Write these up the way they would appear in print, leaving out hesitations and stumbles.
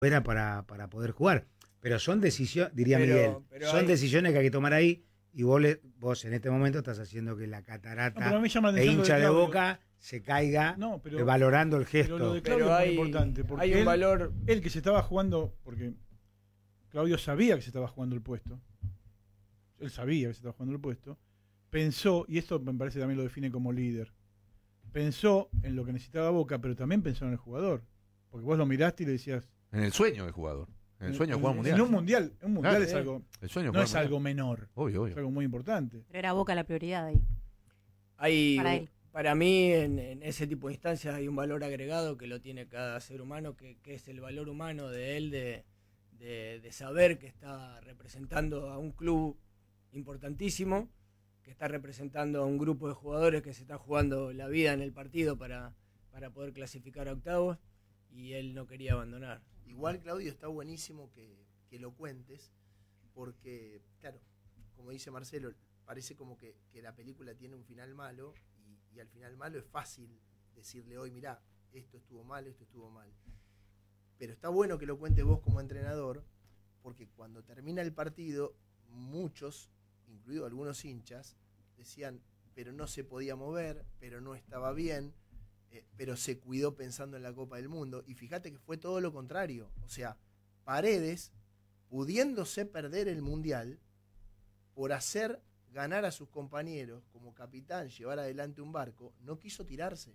era para poder jugar. Pero son decisiones, diría Miguel, son hay... decisiones que hay que tomar ahí y vos en este momento estás haciendo que la catarata de hincha de Boca se caiga valorando el gesto. Pero lo de Claudio es muy importante, porque hay un valor... Él que se estaba jugando, porque Claudio sabía que se estaba jugando el puesto, él sabía que se estaba jugando el puesto, pensó, y esto me parece también lo define como líder, pensó en lo que necesitaba Boca, pero también pensó en el jugador, porque vos lo miraste y le decías... En el sueño del jugador. En el sueño de jugar mundial. En un mundial es algo. El sueño no es algo menor. Obvio. Es algo muy importante. Pero era Boca la prioridad ahí. Para mí, en ese tipo de instancias hay un valor agregado que lo tiene cada ser humano, que es el valor humano de él, de saber que está representando a un club importantísimo, que está representando a un grupo de jugadores que se está jugando la vida en el partido para poder clasificar a octavos, y él no quería abandonar. Igual, Claudio, está buenísimo que lo cuentes, porque, claro, como dice Marcelo, parece como que la película tiene un final malo, y al final malo es fácil decirle hoy, mirá, esto estuvo mal. Pero está bueno que lo cuentes vos como entrenador, porque cuando termina el partido, muchos, incluidos algunos hinchas, decían, pero no se podía mover, pero no estaba bien, pero se cuidó pensando en la Copa del Mundo. Y fíjate que fue todo lo contrario. O sea, Paredes, pudiéndose perder el Mundial, por hacer ganar a sus compañeros como capitán, llevar adelante un barco, no quiso tirarse.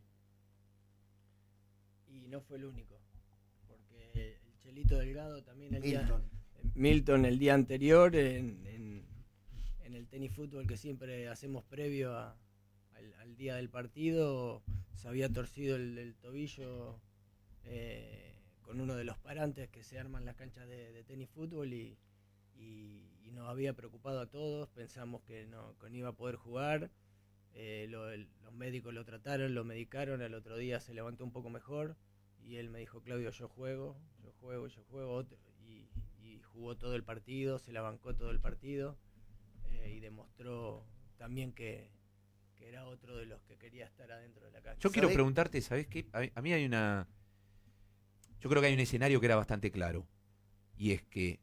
Y no fue el único, porque el Chelito Delgado también Milton el día anterior en el tenis fútbol que siempre hacemos previo al día del partido, se había torcido el tobillo con uno de los parantes que se arman en las canchas de tenis fútbol, y nos había preocupado a todos. Pensamos que no iba a poder jugar. Los médicos lo trataron, lo medicaron, al otro día se levantó un poco mejor y él me dijo, Claudio, yo juego, y jugó todo el partido, se la bancó todo el partido, y demostró también que era otro de los que quería estar adentro de la cancha. Yo quiero preguntarte, ¿sabés qué? A mí yo creo que hay un escenario que era bastante claro, y es que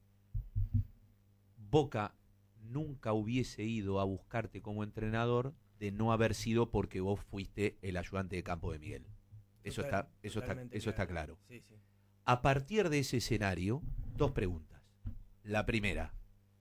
Boca nunca hubiese ido a buscarte como entrenador de no haber sido porque vos fuiste el ayudante de campo de Miguel. Eso está claro. Sí. A partir de ese escenario, dos preguntas. La primera,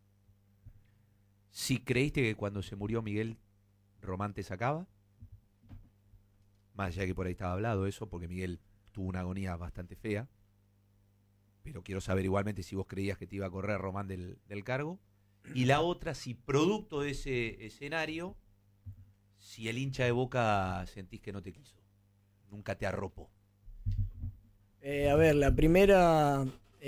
si creíste que cuando se murió Miguel, Román te sacaba, más allá de que por ahí estaba hablado eso, porque Miguel tuvo una agonía bastante fea, pero quiero saber igualmente si vos creías que te iba a correr Román del cargo. Y la otra, si producto de ese escenario, si el hincha de Boca sentís que no te quiso, nunca te arropó. A ver, la primera,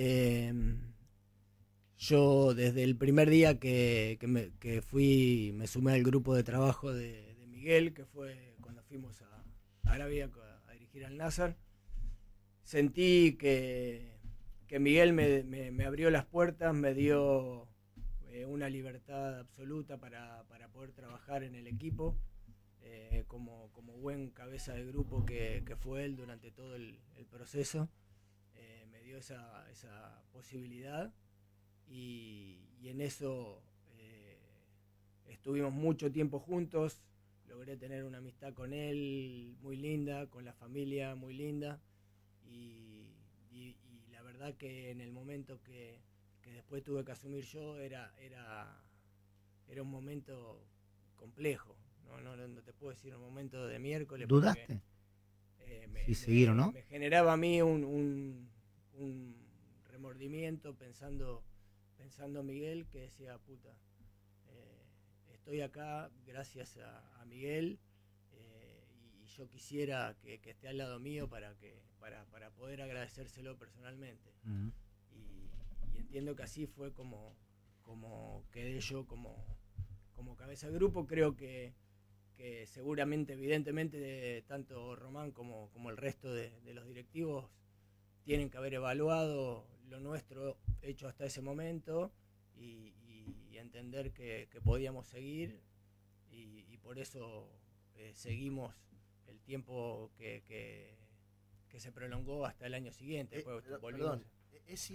yo desde el primer día que me sumé al grupo de trabajo de Miguel, que fue cuando fuimos a Arabia a dirigir al Nasser, sentí que Miguel me abrió las puertas, me dio una libertad absoluta para poder trabajar en el equipo, como buen cabeza de grupo que fue él durante todo el proceso. Me dio esa posibilidad, y en eso estuvimos mucho tiempo juntos. Logré tener una amistad con él muy linda, con la familia muy linda, y la verdad que en el momento que después tuve que asumir yo era un momento complejo. No te puedo decir un momento de miércoles. ¿Dudaste? ¿Y seguir o no? Me generaba a mí un remordimiento pensando Miguel, que decía, puta, estoy acá gracias a Miguel, y yo quisiera que esté al lado mío para poder agradecérselo personalmente. Uh-huh. Y entiendo que así fue como quedé yo como cabeza de grupo. Creo que seguramente, evidentemente, tanto Román como el resto de los directivos tienen que haber evaluado lo nuestro hecho hasta ese momento y entender que podíamos seguir, y por eso seguimos el tiempo que se prolongó hasta el año siguiente. Perdón, es